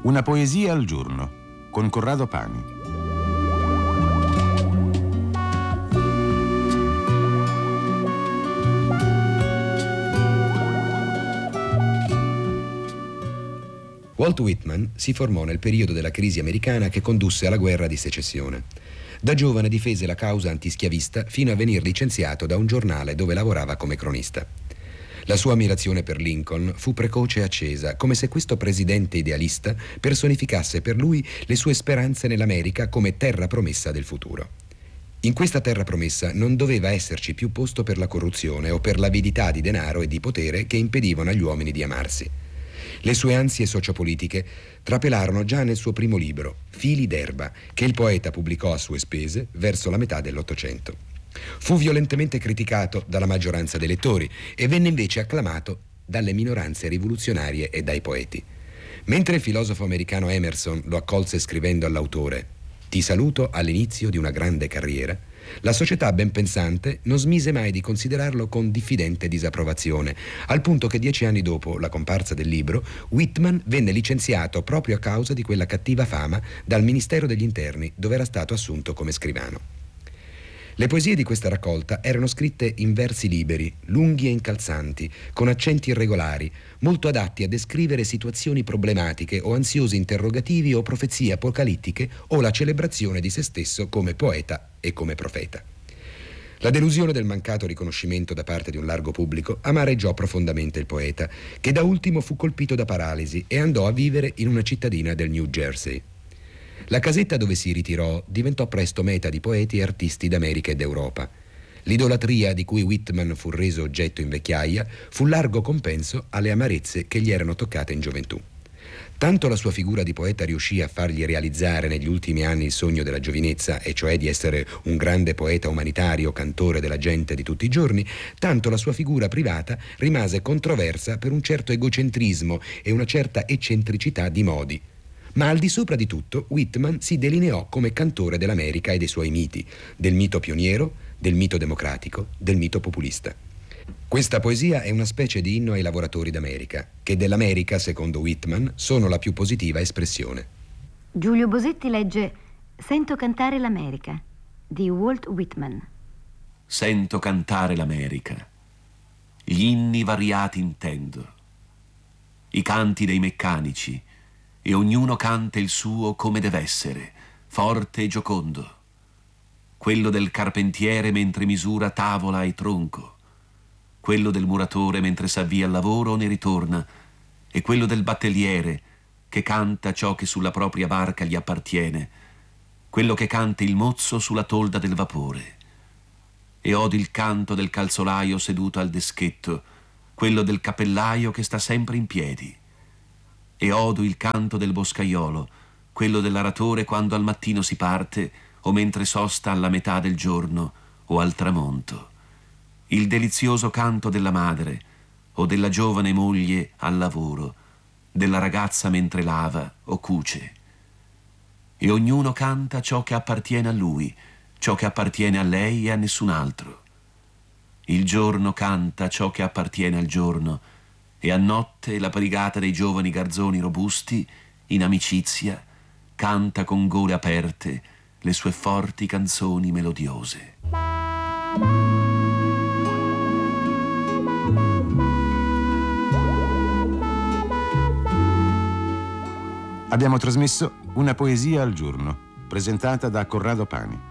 Una poesia al giorno con Corrado Pani. Walt Whitman si formò nel periodo della crisi americana che condusse alla guerra di secessione. Da giovane difese la causa antischiavista fino a venir licenziato da un giornale dove lavorava come cronista. La sua ammirazione per Lincoln fu precoce e accesa, come se questo presidente idealista personificasse per lui le sue speranze nell'America come terra promessa del futuro. In questa terra promessa non doveva esserci più posto per la corruzione o per l'avidità di denaro e di potere che impedivano agli uomini di amarsi. Le sue ansie sociopolitiche trapelarono già nel suo primo libro, Fili d'erba, che il poeta pubblicò a sue spese verso la metà dell'Ottocento. Fu violentemente criticato dalla maggioranza dei lettori e venne invece acclamato dalle minoranze rivoluzionarie e dai poeti. Mentre il filosofo americano Emerson lo accolse scrivendo all'autore «Ti saluto all'inizio di una grande carriera», la società ben pensante non smise mai di considerarlo con diffidente disapprovazione, al punto che 10 anni dopo la comparsa del libro, Whitman venne licenziato proprio a causa di quella cattiva fama dal Ministero degli Interni, dove era stato assunto come scrivano. Le poesie di questa raccolta erano scritte in versi liberi, lunghi e incalzanti, con accenti irregolari, molto adatti a descrivere situazioni problematiche o ansiosi interrogativi o profezie apocalittiche o la celebrazione di se stesso come poeta e come profeta. La delusione del mancato riconoscimento da parte di un largo pubblico amareggiò profondamente il poeta, che da ultimo fu colpito da paralisi e andò a vivere in una cittadina del New Jersey. La casetta dove si ritirò diventò presto meta di poeti e artisti d'America e d'Europa. L'idolatria di cui Whitman fu reso oggetto in vecchiaia fu largo compenso alle amarezze che gli erano toccate in gioventù. Tanto la sua figura di poeta riuscì a fargli realizzare negli ultimi anni il sogno della giovinezza, e cioè di essere un grande poeta umanitario, cantore della gente di tutti i giorni, tanto la sua figura privata rimase controversa per un certo egocentrismo e una certa eccentricità di modi. Ma al di sopra di tutto, Whitman si delineò come cantore dell'America e dei suoi miti, del mito pioniero, del mito democratico, del mito populista. Questa poesia è una specie di inno ai lavoratori d'America, che dell'America, secondo Whitman, sono la più positiva espressione. Giulio Bosetti legge Sento cantare l'America, di Walt Whitman. Sento cantare l'America, gli inni variati intendo, i canti dei meccanici, e ognuno canta il suo come deve essere, forte e giocondo. Quello del carpentiere mentre misura tavola e tronco, quello del muratore mentre s'avvia al lavoro o ne ritorna, e quello del batteliere che canta ciò che sulla propria barca gli appartiene, quello che canta il mozzo sulla tolda del vapore. E odio il canto del calzolaio seduto al deschetto, quello del cappellaio che sta sempre in piedi. E odo il canto del boscaiolo, quello dell'aratore quando al mattino si parte o mentre sosta alla metà del giorno o al tramonto. Il delizioso canto della madre o della giovane moglie al lavoro, della ragazza mentre lava o cuce. E ognuno canta ciò che appartiene a lui, ciò che appartiene a lei e a nessun altro. Il giorno canta ciò che appartiene al giorno, e a notte la brigata dei giovani garzoni robusti, in amicizia, canta con gole aperte le sue forti canzoni melodiose. Abbiamo trasmesso Una poesia al giorno, presentata da Corrado Pani.